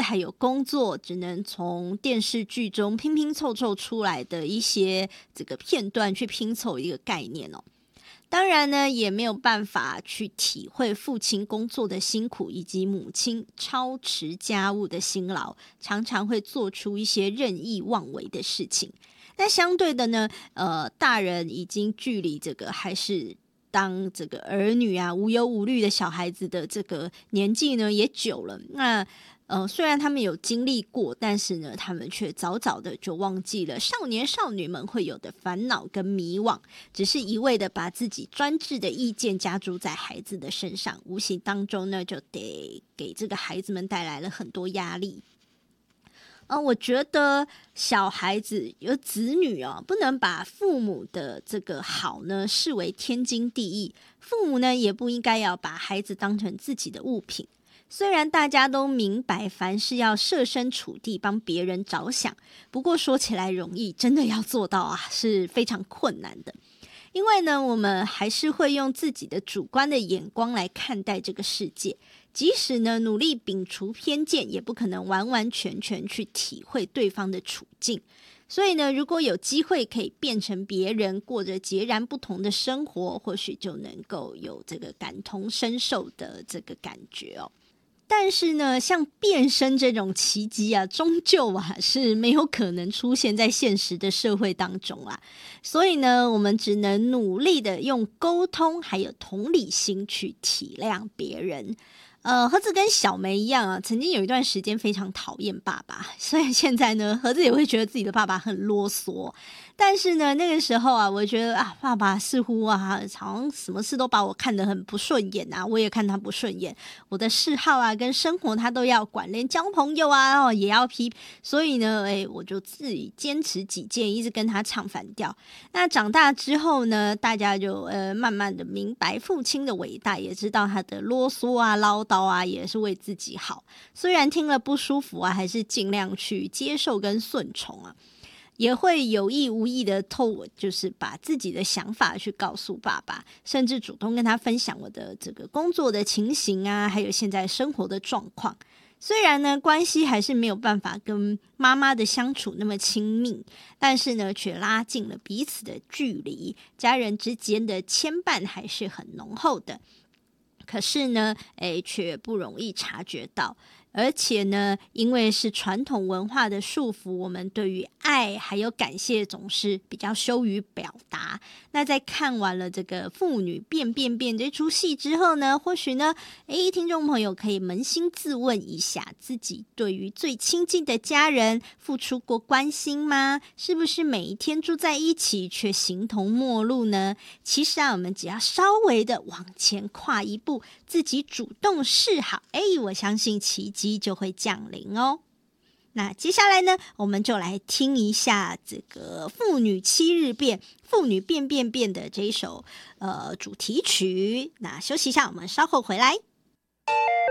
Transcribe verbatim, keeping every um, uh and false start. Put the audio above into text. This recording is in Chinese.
还有工作只能从电视剧中拼拼凑凑出来的一些这个片段去拼凑一个概念哦。当然呢，也没有办法去体会父亲工作的辛苦，以及母亲操持家务的辛劳，常常会做出一些任意妄为的事情。但相对的呢，呃，大人已经距离这个还是当这个儿女啊无忧无虑的小孩子的这个年纪呢也久了，那呃，虽然他们有经历过，但是呢，他们却早早的就忘记了少年少女们会有的烦恼跟迷惘，只是一味的把自己专制的意见加诸在孩子的身上，无形当中呢，就得给这个孩子们带来了很多压力。呃，我觉得小孩子有子女哦，不能把父母的这个好呢视为天经地义，父母呢也不应该要把孩子当成自己的物品。虽然大家都明白凡事要设身处地帮别人着想，不过说起来容易，真的要做到啊是非常困难的。因为呢，我们还是会用自己的主观的眼光来看待这个世界，即使呢努力摒除偏见，也不可能完完全全去体会对方的处境。所以呢，如果有机会可以变成别人，过着截然不同的生活，或许就能够有这个感同身受的这个感觉哦。但是呢，像变身这种奇迹啊，终究啊是没有可能出现在现实的社会当中啦。所以呢，我们只能努力的用沟通还有同理心去体谅别人。呃，盒子跟小梅一样啊，曾经有一段时间非常讨厌爸爸，所以现在呢，盒子也会觉得自己的爸爸很啰嗦。但是呢，那个时候啊，我觉得啊，爸爸似乎啊，好像什么事都把我看得很不顺眼啊，我也看他不顺眼。我的嗜好啊，跟生活他都要管，连交朋友啊，哦也要批。所以呢，哎，我就自己坚持己见，一直跟他唱反调。那长大之后呢，大家就呃慢慢的明白父亲的伟大，也知道他的啰嗦啊、唠叨啊，也是为自己好。虽然听了不舒服啊，还是尽量去接受跟顺从啊。也会有意无意的透，就是把自己的想法去告诉爸爸，甚至主动跟他分享我的这个工作的情形啊，还有现在生活的状况。虽然呢，关系还是没有办法跟妈妈的相处那么亲密，但是呢，却拉近了彼此的距离，家人之间的牵绊还是很浓厚的。可是呢，诶，却不容易察觉到。而且呢，因为是传统文化的束缚，我们对于爱还有感谢总是比较羞于表达。那在看完了这个父女变变变这出戏之后呢，或许呢，诶，听众朋友可以扪心自问一下，自己对于最亲近的家人付出过关心吗？是不是每一天住在一起却形同陌路呢？其实啊，我们只要稍微的往前跨一步，自己主动示好，诶，我相信奇迹就会降临哦。那接下来呢，我们就来听一下这个父女七日变父女变变变的这一首呃主题曲。那休息一下，我们稍后回来。